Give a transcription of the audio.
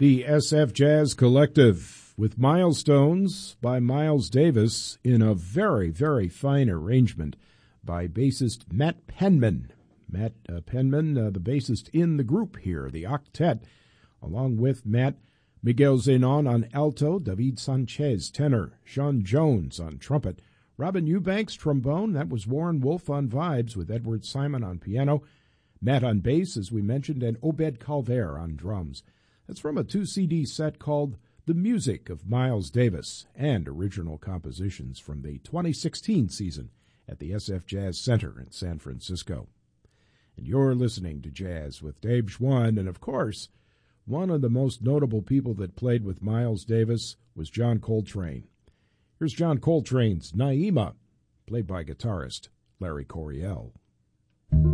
The SF Jazz Collective with Milestones by Miles Davis in a very, very fine arrangement by bassist Matt Penman. Matt Penman, the bassist in the group here, the octet, along with Matt, Miguel Zenon on alto, David Sanchez tenor, Sean Jones on trumpet, Robin Eubanks trombone, that was Warren Wolf on vibes with Edward Simon on piano, Matt on bass, as we mentioned, and Obed Calver on drums. That's from a 2-CD set called The Music of Miles Davis and original compositions from the 2016 season at the SF Jazz Center in San Francisco. And you're listening to Jazz with Dave Schwann, and of course, one of the most notable people that played with Miles Davis was John Coltrane. Here's John Coltrane's Naima, played by guitarist Larry Coryell.